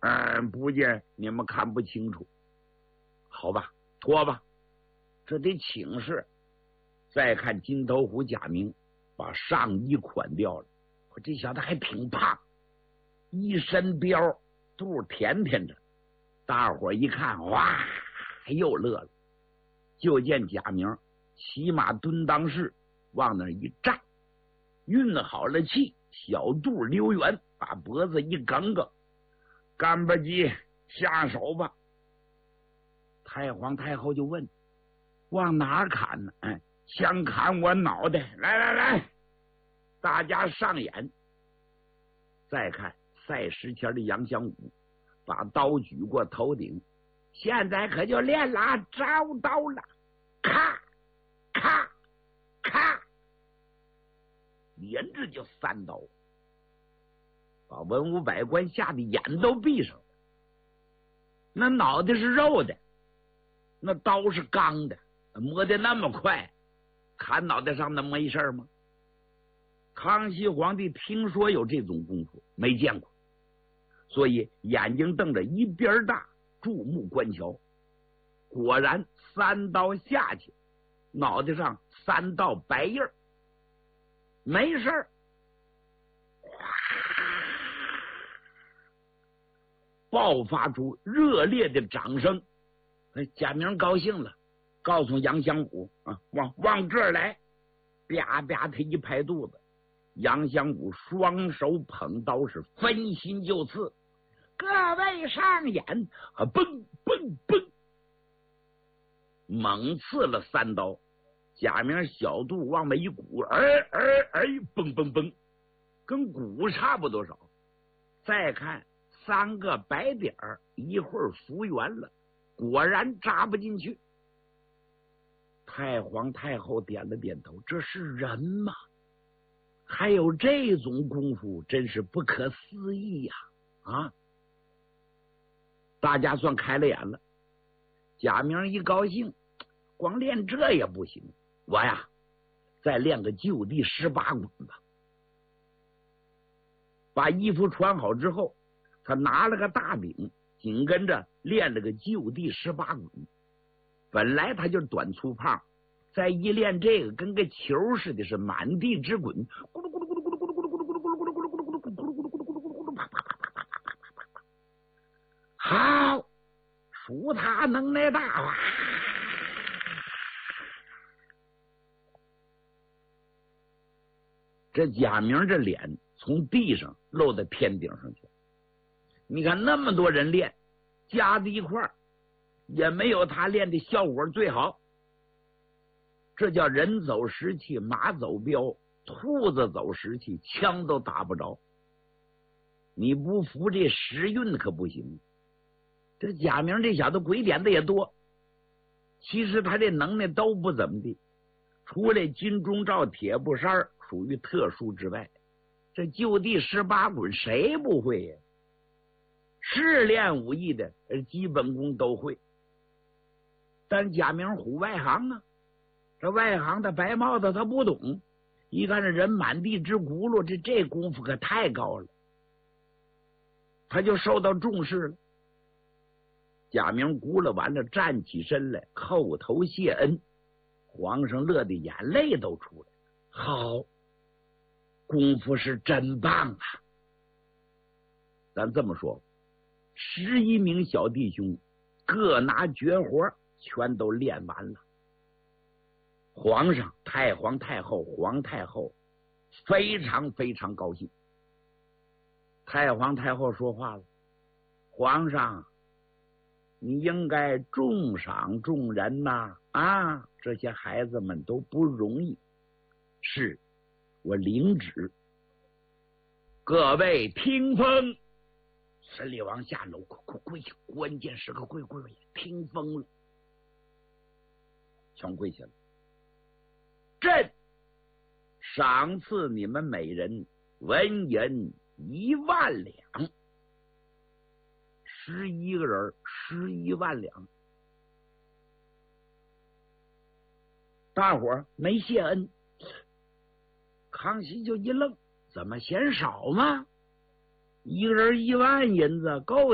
不见你们看不清楚。好吧，脱吧，这得请示。再看金头虎贾明把上衣款掉了，这小子还挺胖，一身膘，肚甜甜着。大伙一看，哇，又乐了。就见贾明骑马蹲裆式往那一站，运好了气，小肚溜圆，把脖子一梗梗，干巴鸡下手吧。太皇太后就问：往哪儿砍呢？想砍我脑袋？来来来，大家上演。再看赛石前的杨香武把刀举过头顶，现在可就练了，招刀了，咔咔咔，连着就3刀，把文武百官吓得眼都闭上了。那脑袋是肉的，那刀是钢的，摸得那么快，砍脑袋上那么一事吗？康熙皇帝听说有这种功夫，没见过，所以眼睛瞪着一边大，注目观瞧。果然3刀下去，脑袋上3道白印儿，没事儿。爆发出热烈的掌声。贾明高兴了，告诉杨香武往这儿来。啪啪，他一拍肚子，杨香武双手捧刀是分心就刺。各位上演，嘣嘣嘣，猛刺了3刀。贾明小肚往外一鼓，嘣嘣嘣，跟鼓差不多少。再看3个白点儿，一会儿复原了，果然扎不进去。太皇太后点了点头，这是人吗？还有这种功夫，真是不可思议呀！大家算开了眼了。贾明一高兴，光练这也不行，我呀再练个就地18滚吧。把衣服穿好之后，他拿了个大饼，紧跟着练了个就地18滚。本来他就短粗胖，再一练这个，跟个球似的，是满地直滚，咕噜咕噜咕噜咕噜咕噜咕噜咕噜咕噜咕噜咕噜咕噜咕噜咕噜咕噜咕噜咕噜咕噜咕噜咕噜，好，数他能耐大啊！这贾明这脸从地上露到天顶上去，你看那么多人练，加在一块儿，也没有他练的效果最好。这叫人走石器，马走镖，兔子走石器，枪都打不着。你不服这时运可不行。这贾明这小子鬼点子也多，其实他这能耐都不怎么地，除了金钟罩铁布衫属于特殊之外，这就地18滚谁不会呀？是练武艺的基本功都会。但贾明虎外行啊，这外行的白帽子他不懂，一看这人满地直轱辘，这功夫可太高了，他就受到重视了。贾明轱辘完了，站起身来，叩头谢恩。皇上乐得眼泪都出来了。好，功夫是真棒啊！咱这么说，11名小弟兄各拿绝活，全都练完了。皇上、太皇太后、皇太后非常非常高兴。太皇太后说话了：皇上，你应该重赏众人呐！这些孩子们都不容易。是，我领旨。各位听风！审理王下楼，快跪下！关键时刻跪下，听风了。全跪下了。朕赏赐你们每人文银1万两，11个人11万两。大伙儿没谢恩，康熙就一愣，怎么嫌少吗？一个人1万银子够